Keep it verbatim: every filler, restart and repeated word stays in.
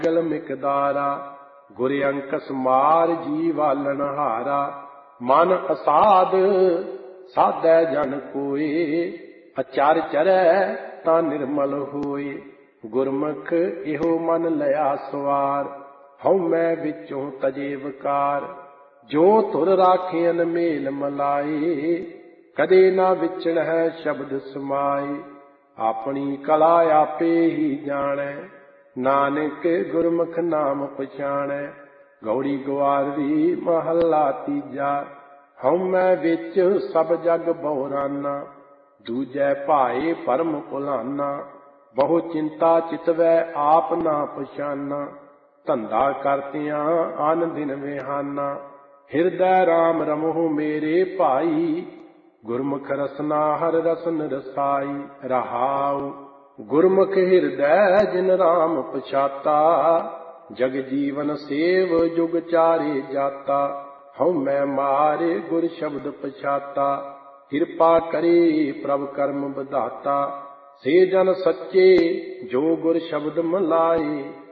ਗਲ ਮਿਕਦਾਰਾ। ਗੁਰ ਅੰਕਸ ਮਾਰ ਜੀ ਵਾਲਣ ਹਾਰਾ। ਮਨ ਅਸਾਧ ਸਾਧੈ ਜਨ ਕੋਏ। ਅਚਰ ਚਰੈ ਤਾਂ ਨਿਰਮਲ ਹੋਏ। ਗੁਰਮੁਖ ਇਹੋ ਮਨ ਲਿਆ ਸਵਾਰ। ਹਉਮੈ ਵਿੱਚੋਂ ਤਜੇ ਵਿਕਾਰ। ਜੋ ਧੁਰ ਰਾਖਿਅਨ ਮੇਲ ਮਲਾਏ। ਕਦੇ ਨਾ ਵਿਚੜੈ ਸ਼ਬਦ ਸਮਾਏ। ਆਪਣੀ ਕਲਾ ਆਪੇ ਹੀ ਜਾਣੈ। ਨਾਨਕ ਗੁਰਮੁਖ ਨਾਮ ਪਛਾਣੈ। ਗੌੜੀ ਗਵਾਰਦੀ ਮਹੱਲਾ ਤੀਜਾ। ਹਉਮੈ ਵਿੱਚ ਸਭ ਜਗ ਬਹੁਰਾਨਾ। ਦੂਜੈ ਭਾਏ ਭਰਮ ਭੁਲਾਨਾ। ਬਹੁ ਚਿੰਤਾ ਚਿਤਵੈ ਆਪ ਨਾ ਪਛਾਨਾ। ਧੰਦਾ ਕਰਤਿਆਂ ਅਨ ਦਿਨ ਵਿਹਾਨਾ। ਹਿਰਦੈ ਰਾਮ ਰਮਹੁ ਮੇਰੇ ਭਾਈ। ਗੁਰਮੁਖ ਰਸਨਾ ਹਰ ਰਸਨ ਰਸਾਈ। ਰਹਾਉ ਗੁਰਮੁਖ ਹਿਰਦੈ ਜਿਨ ਰਾਮ ਪਛਾਤਾ। ਜਗ ਜੀਵਨ ਸੇਵ ਜੁਗ ਚਾਰੇ ਜਾਤਾ। ਹਉਮੈ ਮਾਰੇ ਗੁਰ ਸ਼ਬਦ ਪਛਾਤਾ। ਕਿਰਪਾ ਕਰੇ ਪ੍ਰਭ ਕਰਮ ਵਿਧਾਤਾ। ਸੇ ਜਨ ਸੱਚੇ ਜੋ ਗੁਰ ਸ਼ਬਦ ਮਲਾਏ।